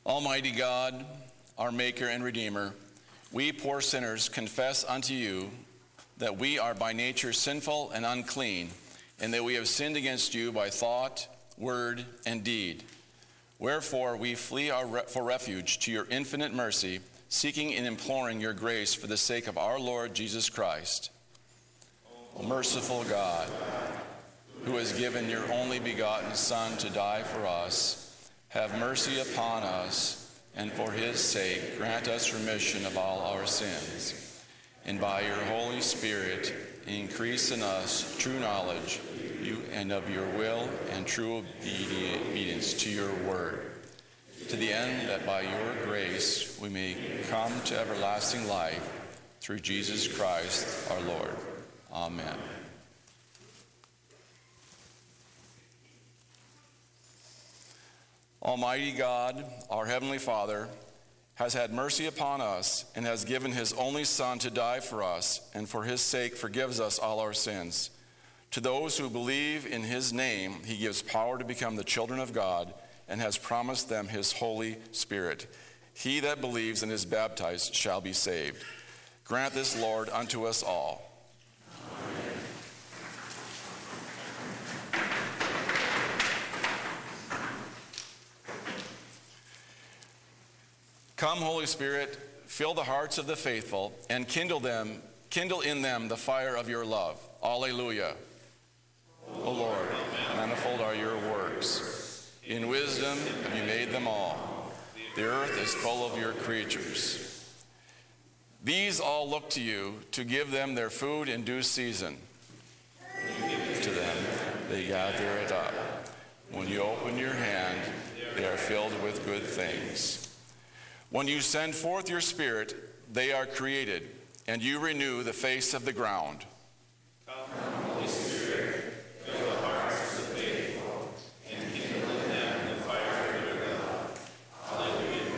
Almighty God, our Maker and Redeemer, we poor sinners confess unto you that we are by nature sinful and unclean, and that we have sinned against you by thought, word, and deed. Wherefore we flee for refuge to your infinite mercy, seeking and imploring your grace for the sake of our Lord Jesus Christ. O merciful God, who has given your only begotten Son to die for us, have mercy upon us, and for his sake grant us remission of all our sins. And by your Holy Spirit increase in us true knowledge and of your will and true obedience to your word, to the end that by your grace we may come to everlasting life through Jesus Christ our Lord. Amen. Almighty God, our Heavenly Father, has had mercy upon us and has given his only Son to die for us, and for his sake forgives us all our sins. To those who believe in his name, he gives power to become the children of God and has promised them his Holy Spirit. He that believes and is baptized shall be saved. Grant this, Lord, unto us all. Come, Holy Spirit, fill the hearts of the faithful and kindle in them the fire of your love. Alleluia. O Lord, manifold are your works. In wisdom have you made them all. The earth is full of your creatures. These all look to you to give them their food in due season. To them they gather it up. When you open your hand, they are filled with good things. When you send forth your Spirit, they are created, and you renew the face of the ground.